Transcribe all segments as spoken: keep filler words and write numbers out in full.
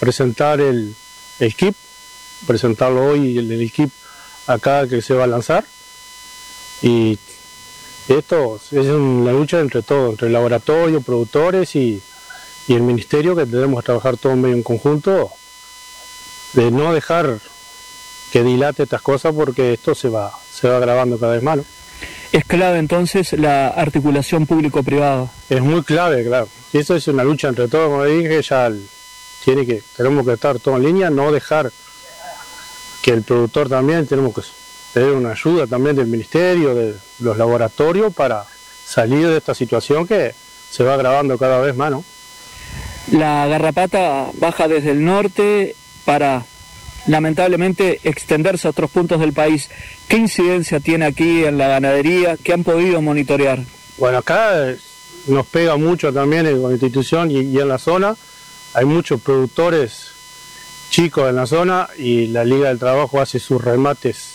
presentar el, el kit, presentarlo hoy, el, el kit acá que se va a lanzar. Y esto es una lucha entre todos, entre el laboratorio, productores y, y el ministerio, que tenemos que trabajar todos medio en conjunto, de no dejar que dilate estas cosas, porque esto se va, se va agravando cada vez más, ¿no? Es clave entonces la articulación público-privada. Es muy clave, claro. Y eso es una lucha entre todos, como dije, ya tiene que, tenemos que estar todos en línea, no dejar que el productor también, tenemos que tener una ayuda también del ministerio, de los laboratorios, para salir de esta situación que se va agravando cada vez más, ¿no? La garrapata baja desde el norte para, lamentablemente, extenderse a otros puntos del país. ¿Qué incidencia tiene aquí en la ganadería? ¿Qué han podido monitorear? Bueno, acá nos pega mucho también en la institución y, y en la zona. Hay muchos productores chicos en la zona y la Liga del Trabajo hace sus remates,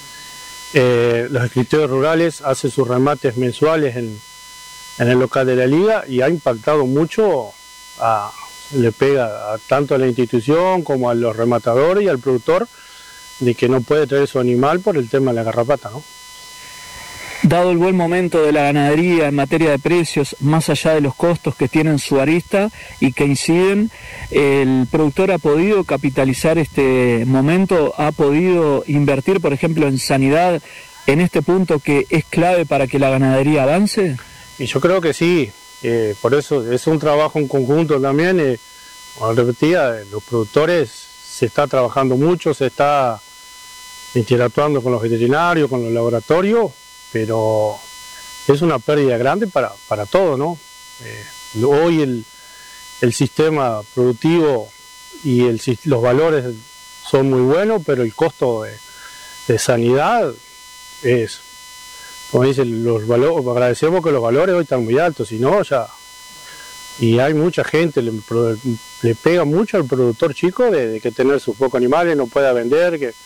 eh, los escritores rurales hacen sus remates mensuales en, en el local de la Liga, y ha impactado mucho, a, le pega a, tanto a la institución como a los rematadores y al productor, de que no puede traer su animal por el tema de la garrapata, ¿no? Dado el buen momento de la ganadería en materia de precios, más allá de los costos que tienen su arista y que inciden, el productor ha podido capitalizar este momento, ha podido invertir, por ejemplo, en sanidad, en este punto que es clave para que la ganadería avance. Y yo creo que sí, eh, por eso es un trabajo en conjunto también. Eh, como repetía, los productores se está trabajando mucho, se está interactuando con los veterinarios, con los laboratorios, pero es una pérdida grande para, para todos, ¿no? Eh, hoy el, el sistema productivo y el, los valores son muy buenos, pero el costo de, de sanidad es, como dicen, los valores, agradecemos que los valores hoy están muy altos, si no ya, y hay mucha gente, le, le pega mucho al productor chico de, de que tener sus pocos animales, no pueda vender, que,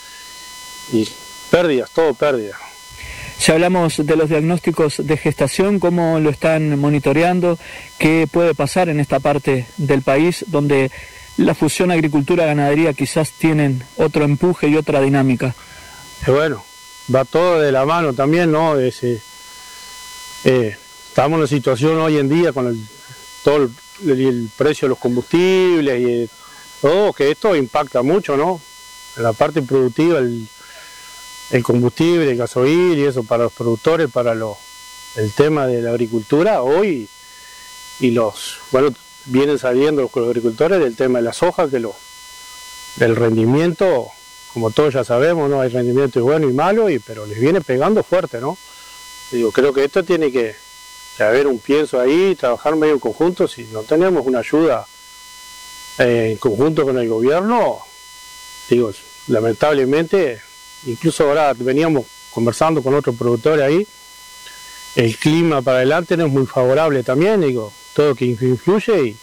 y pérdidas, todo pérdidas. Si hablamos de los diagnósticos de gestación, ¿cómo lo están monitoreando? ¿Qué puede pasar en esta parte del país donde la fusión agricultura-ganadería quizás tienen otro empuje y otra dinámica? Eh, bueno, va todo de la mano también, ¿no? Es, eh, eh, estamos en una situación hoy en día con el, todo el, el precio de los combustibles y eh, todo, que esto impacta mucho, ¿no? En la parte productiva, el el combustible, el gasoil y eso para los productores, para lo, el tema de la agricultura hoy, y los, bueno, vienen saliendo los, los agricultores del tema de la soja, que lo, el rendimiento, como todos ya sabemos, ¿no? Hay rendimiento bueno y malo, y, pero les viene pegando fuerte, ¿no? Digo, creo que esto tiene que, que haber un pienso ahí, trabajar medio en conjunto. Si no tenemos una ayuda eh, en conjunto con el gobierno, digo, lamentablemente. Incluso ahora veníamos conversando con otros productores ahí, el clima para adelante no es muy favorable también, digo, todo que influye y,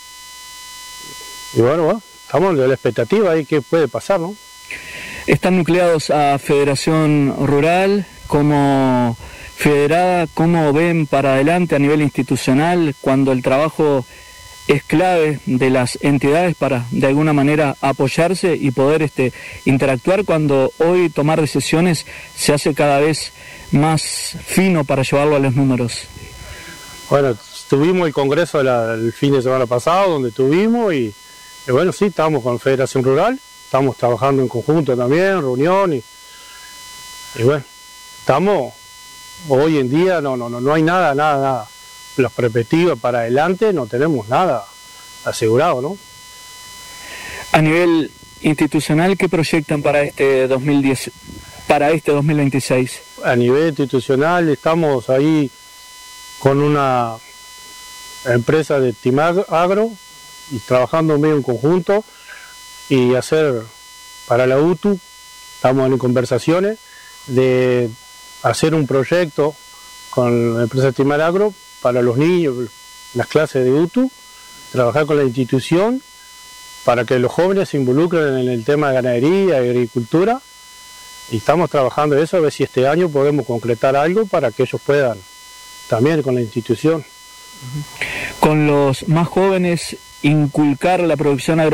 y bueno, bueno, estamos de la expectativa ahí qué puede pasar, ¿no? Están nucleados a Federación Rural, como federada, ¿cómo ven para adelante a nivel institucional cuando el trabajo es clave de las entidades para de alguna manera apoyarse y poder este, interactuar, cuando hoy tomar decisiones se hace cada vez más fino para llevarlo a los números? Bueno, tuvimos el congreso de la, el fin de semana pasado, donde tuvimos y, y bueno, sí, estamos con Federación Rural, estamos trabajando en conjunto también, reunión y, y bueno, estamos hoy en día, no, no, no, no hay nada, nada, nada. Las perspectivas para adelante no tenemos nada asegurado, ¿no? A nivel institucional, ¿qué proyectan para este dos mil diez, para este dos mil veintiséis? A nivel institucional estamos ahí con una empresa de Timagro y trabajando medio en conjunto, y hacer para la U T U, estamos en conversaciones de hacer un proyecto con la empresa Timagro para los niños, las clases de U T U, trabajar con la institución para que los jóvenes se involucren en el tema de ganadería y agricultura, y estamos trabajando eso, a ver si este año podemos concretar algo para que ellos puedan también con la institución. Con los más jóvenes inculcar la producción agropecuaria